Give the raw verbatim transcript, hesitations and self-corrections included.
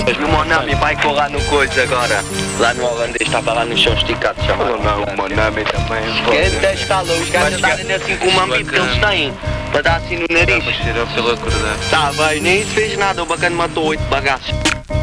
E o Monami vai colar no coisa agora. Lá no holandês, estava lá no chão esticado, chamado. Não, o Monami também. Quem escalou, os gajos andarem assim com uma amigo que eles têm. Para dar assim no nariz. Para tirar pela corda. Tá bem, nem isso fez nada, o bacana matou oito bagaços.